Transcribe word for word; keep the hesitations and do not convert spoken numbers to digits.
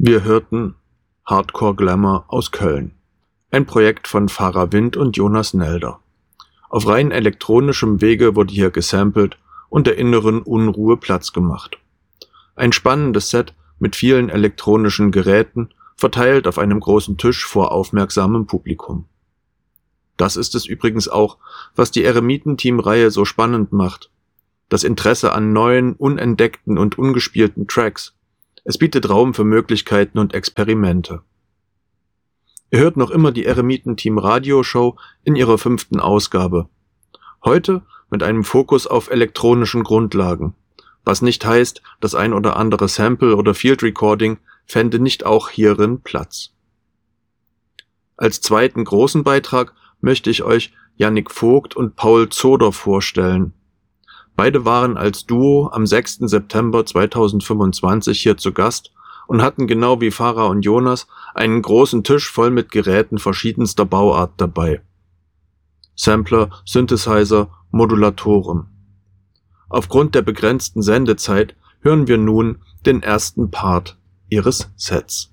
Wir hörten Hardcore Glamour aus Köln, ein Projekt von Farah Wind und Jonas Nelder. Auf rein elektronischem Wege wurde hier gesampelt und der inneren Unruhe Platz gemacht. Ein spannendes Set mit vielen elektronischen Geräten, verteilt auf einem großen Tisch vor aufmerksamem Publikum. Das ist es übrigens auch, was die Eremitenteam-Reihe so spannend macht. Das Interesse an neuen, unentdeckten und ungespielten Tracks. Es bietet Raum für Möglichkeiten und Experimente. Ihr hört noch immer die Eremitenteam-Radioshow in ihrer fünften Ausgabe. Heute mit einem Fokus auf elektronischen Grundlagen. Was nicht heißt, das ein oder andere Sample oder Field Recording fände nicht auch hierin Platz. Als zweiten großen Beitrag möchte ich euch Yannick Vogt und Paul Zoder vorstellen. Beide waren als Duo am sechsten September zweitausendfünfundzwanzig hier zu Gast und hatten genau wie Farah und Jonas einen großen Tisch voll mit Geräten verschiedenster Bauart dabei. Sampler, Synthesizer, Modulatoren. Aufgrund der begrenzten Sendezeit hören wir nun den ersten Part ihres Sets.